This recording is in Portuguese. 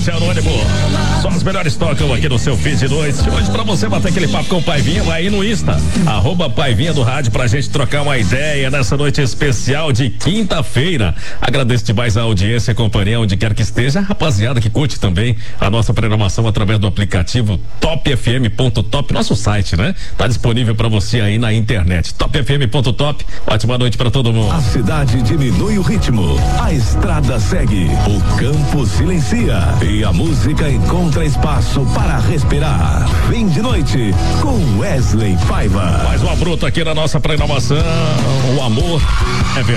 Esse é Anônimo. Só as melhores tocam aqui no seu feed de noite. Hoje, pra você bater aquele papo com o Paivinha, vai aí no Insta, @Paivinha do Rádio, pra gente trocar uma ideia nessa noite especial de quinta-feira. Agradeço demais a audiência e companhia, onde quer que esteja. A rapaziada que curte também a nossa programação através do aplicativo topfm.top, nosso site, né? Tá disponível pra você aí na internet. Topfm.top. Ótima noite pra todo mundo. A cidade diminui o ritmo, a estrada segue, o campo silencia e a música encontra espaço para respirar. Fim de noite com Wesley Paiva. Mais uma bruta aqui na nossa programação. O amor é verdade.